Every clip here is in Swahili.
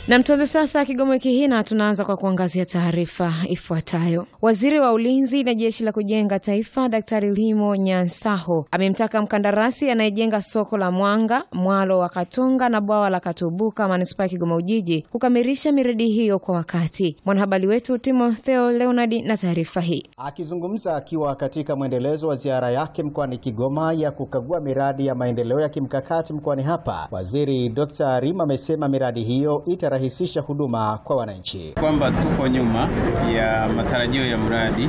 Na mtuanze sasa Kigoma wiki hii na tunaanza kwa kuangazia taarifa ifuatayo. Waziri wa Ulinzi na Jeshi la Kujenga Taifa Daktari Limo Nyansaho amemtaka mkandarasi anayejenga soko la Mwanga, mwalo wa Katonga na bwawa la Katubuka manispaa ya Kigoma Ujiji kukamilisha miradi hiyo kwa wakati. Mwanahabari wetu Timotheo Leonard na taarifa hii. Akizungumza akiwa katika mwendelezo wa ziara yake mkoani Kigoma ya kukagua miradi ya maendeleo ya kimkakati mkoani hapa, Waziri Dr. Limo amesema miradi hiyo itarahisisha huduma kwa wananchi. Kwamba tuko nyuma ya matarajio ya mradi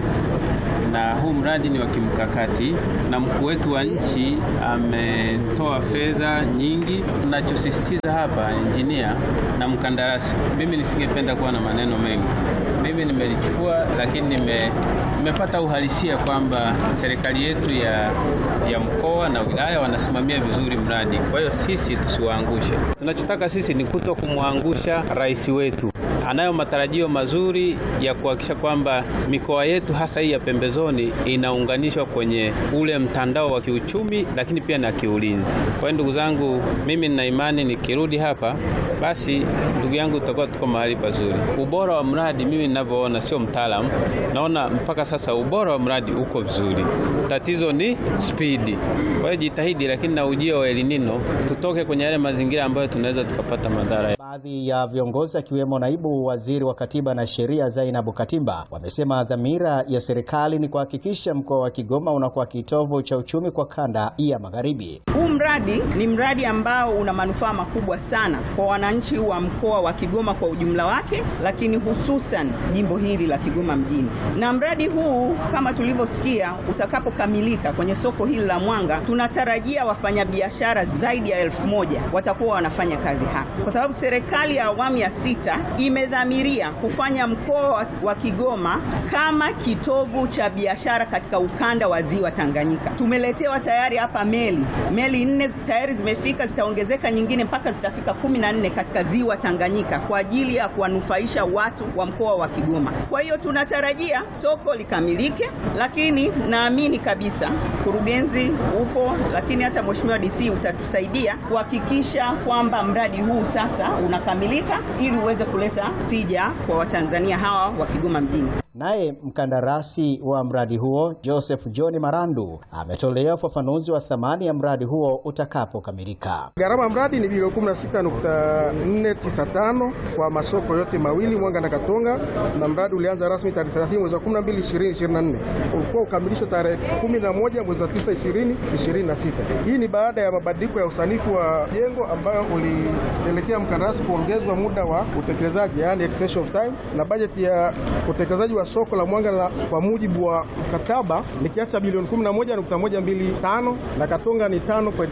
na huu mradi ni wa kimkakati na mkuu wetu wa nchi ametoa fedha nyingi. Tunachosisitiza hapa engineer na mkandarasi, mimi nisingependa kuwa na maneno mengi. Mimi nimelichukua, lakini nimepata uhalisia kwamba serikali yetu ya mkoa na wilaya wanasimamia vizuri mradi. Kwa hiyo sisi tusiwaangushe. Tunachotaka sisi ni kutokumwangusha rais wetu. Anayo matarajio mazuri ya kuhakikisha kwamba mikoa yetu hasa hii ya pembezoni inaunganishwa kwenye ule mtandao wa kiuchumi, lakini pia na kiulinzi. Kwa hiyo ndugu zangu, mimi nina imani nikirudi hapa basi ndugu yangu tutakuwa tuko mahali pazuri. Ubora wa mradi mimi ninavyoona, sio mtaalamu, naona mpaka sasa ubora wa mradi uko vizuri. Tatizo ni speed. Kwa hiyo jitahidi, lakini na ujio wa El Nino tutoke kwenye yale mazingira ambayo tunaweza tukapata madhara. Baadhi ya viongozi akiwemo naibu waziri wa Katiba na Sheria Zainabu Katimba wamesema dhamira ya serikali ni kuhakikisha mkoa wa Kigoma unakuwa kitovu cha uchumi kwa kanda ya Magharibi. Huu mradi ni mradi ambao una manufaa makubwa sana kwa wananchi wa mkoa wa Kigoma kwa ujumla wake, lakini hususan jimbo hili la Kigoma mjini. Na mradi huu kama tulivyosikia utakapokamilika kwenye soko hili la Mwanga, tunatarajia wafanyabiashara zaidi ya 1000 watakuwa wanafanya kazi hapa. Kwa sababu serikali ya awamu ya 6 imedhamiria kufanya mkoa wa Kigoma kama kitovu cha biashara katika ukanda wa Ziwa Tanganyika. Tumeletewa tayari hapa meli 4 tayari zimefika, zitaongezeka nyingine mpaka zitafika 14 katika Ziwa Tanganyika kwa ajili ya kuwanufaisha watu wa mkoa wa Kigoma. Kwa hiyo tunatarajia soko likamilike, lakini naamini kabisa kurugenzi upo, lakini hata Mheshimiwa DC utatusaidia kuhakikisha kwamba mradi huu sasa unakamilika ili uweze kuleta tija kwa Watanzania hawa wa Kigoma mjini. Naye mkandarasi wa mradi huo Joseph John Marandu ametolea ufafanuzi wa thamani ya mradi huo utakapokamilika. Gharama ya mradi ni bilioni 16.495 kwa masoko yote mawili, Mwanga na Katonga, na mradi ulianza rasmi tarehe 30 mwezi wa 12 2024. Ulikuwa ukamilishwa tarehe 11 mwezi wa 9 2026. Hii ni baada ya mabadiliko ya usanifu wa jengo ambayo ulipelekea mkandarasi kuongezwa muda wa utekelezaji, yani extension of time, na bajeti ya utekelezaji wa soko la Mwanga na kwa mujibu wa mkataba ni kiasi cha bilioni 11.125 na Katonga ni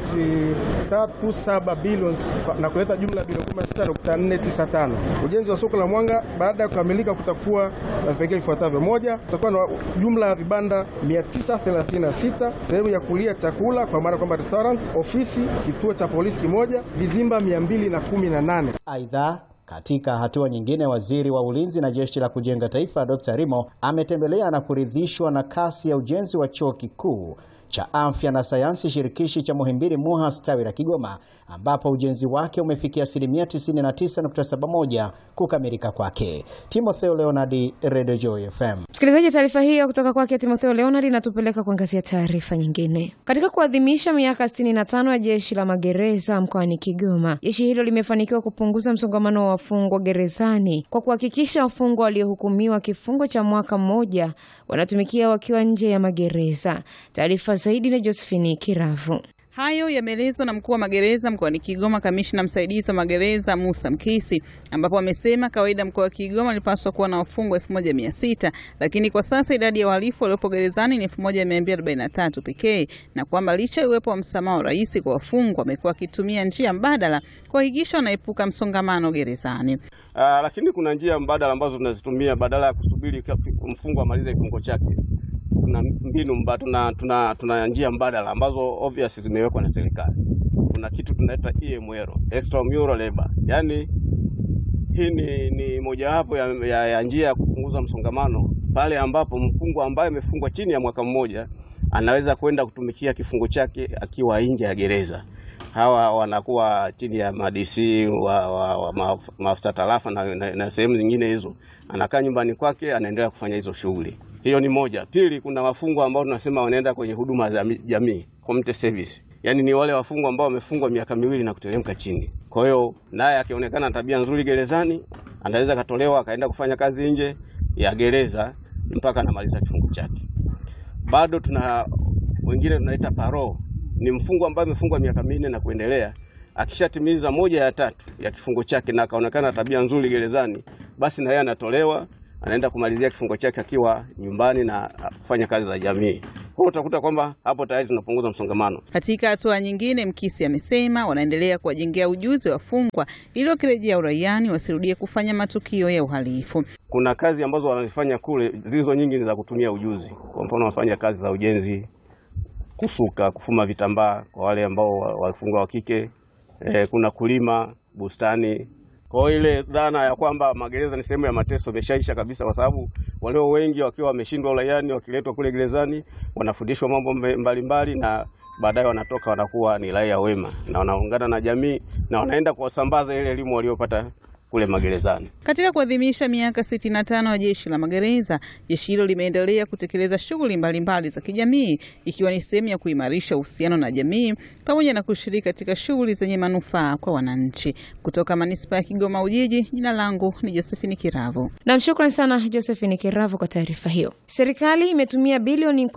5.37 bilioni na kuleta jumla ya bilioni 16.495. Ujenzi wa soko la Mwanga baada ya kukamilika kutakuwa na vipengele vifuatavyo: moja, kutakuwa na jumla ya vibanda 936, sehemu ya kulia chakula kwa maana kwamba restaurant, ofisi, kituo cha polisi kimoja, vizimba 218. Aidha, katika hatua nyingine, waziri wa Ulinzi na Jeshi la Kujenga Taifa Dr. Limo ametembelea na kuridhishwa na kasi ya ujenzi wa chuo kikuu cha Afya na Sayansi Shirikishi cha Muhimbili MUHAS tawi la Kigoma, ambapo ujenzi wake umefikia 99.71% kukamilika kwake. Timotheo Leonard, Radio Joy FM. Msikilizaji, taarifa hiyo kutoka kwake Timotheo Leonard inatupeleka kuangazia taarifa nyingine. Katika kuadhimisha miaka 65 ya Jeshi la Magereza mkoani Kigoma, jeshi hilo limefanikiwa kupunguza msongamano wa wafungwa gerezani kwa kuhakikisha wafungwa waliohukumiwa kifungo cha mwaka mmoja wanatumikia wakiwa nje ya magereza. Taarifa zaidi na Josephine Kiravu. Hayo yameelezwa na mkuu wa magereza mkoani Kigoma, kamishna msaidizi wa magereza Musa Mkisi, ambapo amesema kawaida mkoa wa Kigoma ulipaswa kuwa na wafungwa 1600, lakini kwa sasa idadi ya wahalifu waliopo gerezani ni 1243 pekee, na kwamba licha ya uwepo wa msamaha wa rais kwa wafungwa, wamekuwa wakitumia njia mbadala kuhakikisha wanaepuka msongamano gerezani. Lakini kuna njia mbadala ambazo tunazitumia badala ya kusubiri mfungwa amalize kifungo chake. Tuna mbinu tuna njia mbadala ambazo obviously zimewekwa na serikali. Kuna kitu tunaita EMR, extramural labor. Yaani hii ni mojawapo ya njia ya kupunguza msongamano pale ambapo mfungwa ambaye amefungwa chini ya mwaka mmoja anaweza kwenda kutumikia kifungo chake akiwa nje ya gereza. hawa wanakuwa chini ya madc wa maafisa tarafa na sehemu zingine hizo. Anakaa nyumbani kwake, anaendelea kufanya hizo shughuli. Hiyo ni moja. Pili, kuna wafungwa ambao tunasema wanaenda kwenye huduma za jamii, community service. Yaani ni wale wafungwa ambao wamefungwa miaka 2 na kuteremka chini. Kwa hiyo naye akionekana tabia nzuri gerezani, anaweza katolewa akaenda kufanya kazi nje ya gereza mpaka anamaliza kifungo chake. Bado tuna wengine tunaita parole. Ni mfungwa ambaye amefungwa miaka 4 na kuendelea. Akishatimiza 1/3 ya kifungo chake na akaonekana tabia nzuri gerezani, basi na yeye anatolewa, anaenda kumalizia kifungo chake akiwa nyumbani na kufanya kazi za jamii. Kwa utakuta kwamba hapo tayari tunapunguza msongamano. Katika hatua nyingine, Mkisi amesema wanaendelea kuwajengea ujuzi wafungwa ili wakirejea uraiani wasirudie kufanya matukio ya uhalifu. Kuna kazi ambazo wanazifanya kule, zilizo nyingi ni za kutumia ujuzi. Kwa mfano wanafanya kazi za ujenzi, kusuka, kufuma vitambaa kwa wale ambao wafungwa wa kike, kuna kulima, bustani. Kwa ile dhana ya kwamba magereza ni sehemu ya mateso imeshaisha kabisa, kwa sababu walio wengi wakiwa wameshindwa uraiani wakiletwa kule gerezani wanafundishwa mambo mbalimbali na baadaye wanatoka wanakuwa ni raia wema na wanaungana na jamii na wanaenda kuwasambaza ile elimu waliopata kule magerezani. Katika kuadhimisha miaka 65 ya Jeshi la Magereza, jeshi hilo limeendelea kutekeleza shughuli mbalimbali za kijamii ikiwa ni sehemu ya kuimarisha uhusiano na jamii pamoja na kushiriki katika shughuli zenye manufaa kwa wananchi. Kutoka Manispaa ya Kigoma Ujiji, jina langu ni Josephine Kiravu. Na shukrani sana Josephine Kiravu kwa taarifa hiyo. Serikali imetumia bilioni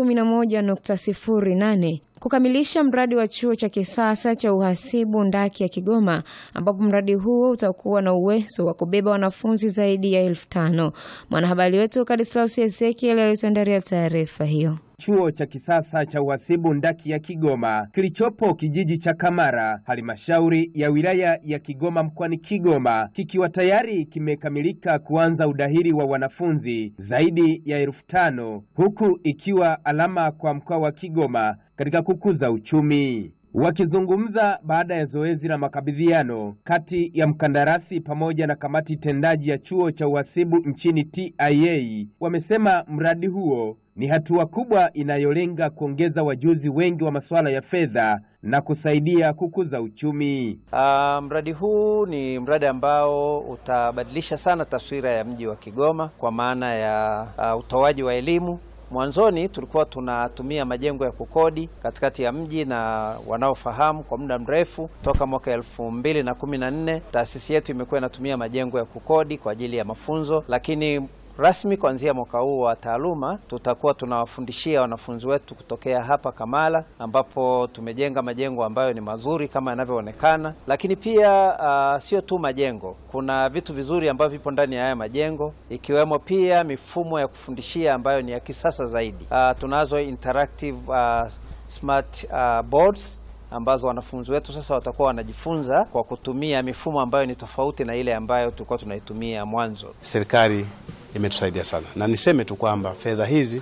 11.08 kukamilisha mradi wa chuo cha kisasa cha uhasibu ndaki ya Kigoma, ambapo mradi huo utakuwa na uwezo wa kubeba wanafunzi zaidi ya 5,000. Mwanahabari wetu Kadislaus Ezekiel alituandalia taarifa hiyo. Chuo cha kisasa cha uhasibu ndaki ya Kigoma kilichopo kijiji cha Kamara, halmashauri ya wilaya ya Kigoma mkoani Kigoma, kikiwa tayari kimekamilika kuanza udahili wa wanafunzi zaidi ya 5,000, huku ikiwa alama kwa mkoa wa Kigoma katika kukuza uchumi. Wakizungumza baada ya zoezi la makabidhiano kati ya mkandarasi pamoja na kamati tendaji ya chuo cha uhasibu nchini TIA, wamesema mradi huo ni hatua kubwa inayolenga kuongeza wajuzi wengi wa masuala ya fedha na kusaidia kukuza uchumi. Mradi huu ni mradi ambao utabadilisha sana taswira ya mji wa Kigoma kwa maana ya utoaji wa elimu. Mwanzoni tulikuwa tunatumia majengo ya kukodi katikati ya mji, na wanaofahamu kwa muda mrefu toka mwaka 2014 taasisi yetu imekuwa inatumia majengo ya kukodi kwa ajili ya mafunzo, lakini rasmi kuanzia mwaka huu wa taaluma tutakuwa tunawafundishia wanafunzi wetu kutokea hapa Kamala, ambapo tumejenga majengo ambayo ni mazuri kama yanavyoonekana. Lakini pia sio tu majengo, kuna vitu vizuri ambavyo vipo ndani ya haya majengo, ikiwemo pia mifumo ya kufundishia ambayo ni ya kisasa zaidi. Tunazo interactive smart boards ambazo wanafunzi wetu sasa watakuwa wanajifunza kwa kutumia mifumo ambayo ni tofauti na ile ambayo tulikuwa tunaitumia mwanzo. Serikali imetusaidia sana, na niseme tu kwamba fedha hizi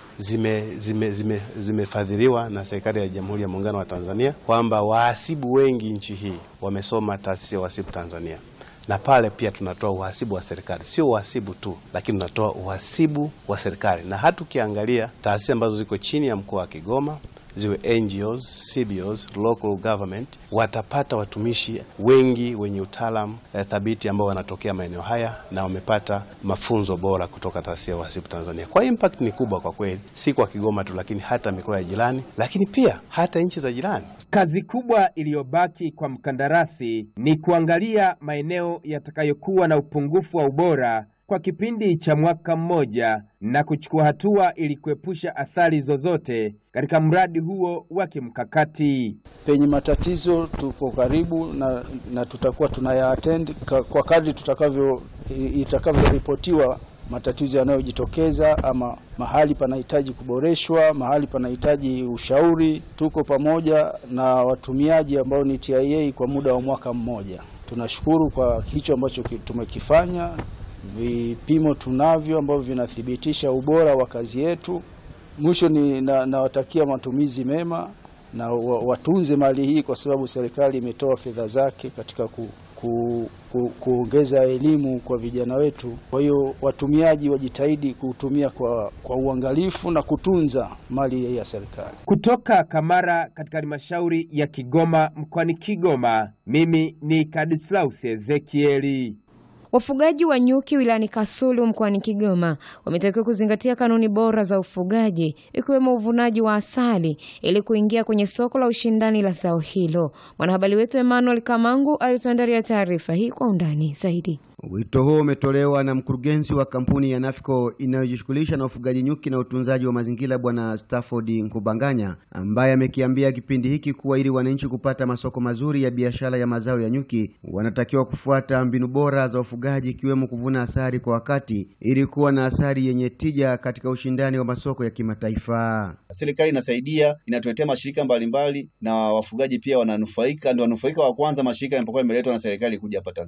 zimefadhiliwa na serikali ya Jamhuri ya Muungano wa Tanzania, kwamba wahasibu wengi nchi hii wamesoma taasisi ya uhasibu Tanzania, na pale pia tunatoa uhasibu wa serikali. Sio uhasibu tu, lakini tunatoa uhasibu wa serikali. Na hata ukiangalia taasisi ambazo ziko chini ya mkoa wa Kigoma, ziwe NGOs, CBOs, local government, watapata watumishi wengi wenye utaalamu thabiti ambao wanatokea maeneo haya na wamepata mafunzo bora kutoka taasisi ya uhasibu Tanzania. Kwa impact ni kubwa kwa kweli, si kwa Kigoma tu, lakini hata mikoa ya jirani, lakini pia hata nchi za jirani. Kazi kubwa iliyobaki kwa mkandarasi ni kuangalia maeneo yatakayokuwa na upungufu wa ubora kwa kipindi cha mwaka mmoja na kuchukua hatua ili kuepusha athari zozote katika mradi huo wa kimkakati. Penye matatizo tuko karibu na tutakuwa tunayaattend kwa kadri itakavyoripotiwa matatizo yanayojitokeza, ama mahali panahitaji kuboreshwa, mahali panahitaji ushauri. Tuko pamoja na watumiaji ambao ni TIA kwa muda wa mwaka mmoja. Tunashukuru kwa hicho ambacho tumekifanya. Vipimo tunavyo ambavyo vinathibitisha ubora wa kazi yetu. Mwisho ni nawatakia matumizi mema na watunze mali hii, kwa sababu serikali imetoa fedha zake katika kuongeza elimu kwa vijana wetu. Kwa hiyo watumiaji wajitahidi kutumia kwa uangalifu na kutunza mali ya serikali. Kutoka Kamara katika halmashauri ya Kigoma mkoani Kigoma, mimi ni Kadislaus Ezekieli. Wafugaji wa nyuki wilayani Kasulu mkoani Kigoma wametakiwa kuzingatia kanuni bora za ufugaji ikiwemo uvunaji wa asali ili kuingia kwenye soko la ushindani la zao hilo. Mwanahabari wetu Emmanuel Kamangu alituandalia taarifa hii kwa undani zaidi. Wito huo umetolewa na mkurugenzi wa kampuni ya Nafco inayojishughulisha na ufugaji nyuki na utunzaji wa mazingira Bwana Stafford Nkubanganya, ambaye amekiambia kipindi hiki kuwa ili wananchi kupata masoko mazuri ya biashara ya mazao ya nyuki wanatakiwa kufuata mbinu bora za ufugaji ikiwemo kuvuna asali kwa wakati ili kuwa na asali yenye tija katika ushindani wa masoko ya kimataifa. Serikali inasaidia, inatuletea mashirika mbalimbali na wafugaji pia wananufaika, ndio wanufaika wa kwanza mashirika yanapokuwa yameletwa na serikali kuja hapa Tanzania.